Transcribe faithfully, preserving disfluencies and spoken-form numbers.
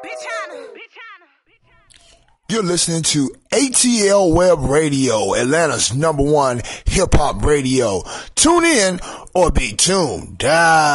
You're listening to A T L Web Radio, Atlanta's number one hip-hop radio. Tune in or be tuned. Ah.